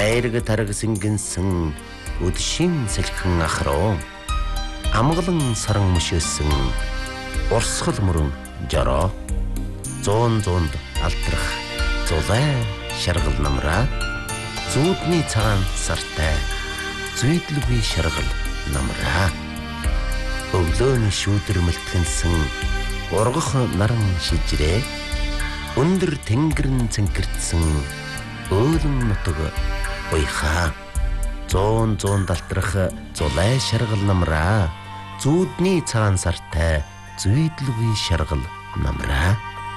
хайраг тараг сингэнсэн өдшин сэлхэн ахруу амгалан саран мөшөөсөн урсгал мөрөн жороо зүүнд алтрах зулай шаргал намраа зүүдний цагаан сартай зүйдлгүй шаргал намраа өглөөний шүүдэр мэлтгэнсэн ургах наран шижрээ өндөр тэнгэрэн цэнкэрдсэн өөлөн нутаг уйхаа зүүн далтрах зулай шаргал намраа зүүдний цагаан сартай зүйдлгүй шаргал намраа